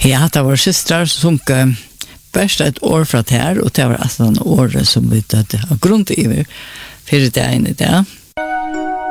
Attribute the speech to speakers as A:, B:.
A: Ja, det var systrar som sunk bäst ett år från här och det var alltså en år som vi hade grund i för det ene där.